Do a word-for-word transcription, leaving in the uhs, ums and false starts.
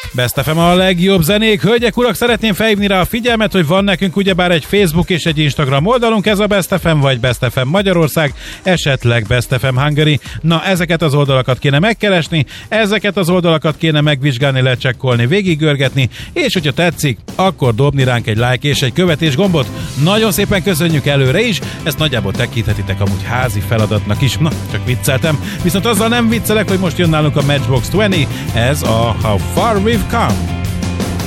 Best ef em a legjobb zenék. Hölgyek, urak, szeretném felhívni rá a figyelmet, hogy van nekünk ugyebár egy Facebook és egy Instagram oldalunk, ez a Best ef em vagy Best ef em Magyarország, esetleg Best ef em Hungary. Na, ezeket az oldalakat kéne megkeresni, ezeket az oldalakat kéne megvizsgálni, lecsekkolni, végigörgetni, és hogyha tetszik, akkor dobni ránk egy like és egy követés gombot. Nagyon szépen köszönjük előre is, ezt nagyjából tekinthetitek amúgy házi feladatnak is. Na, csak vicceltem, viszont azzal nem viccelek, hogy most jön nálunk a Matchbox húsz, ez a How Far We've Come.